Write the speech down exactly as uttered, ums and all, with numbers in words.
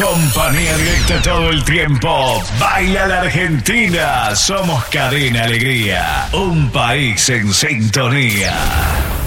Compañía directa todo el tiempo. Baila la Argentina. Somos Cadena Alegría. Un país en sintonía.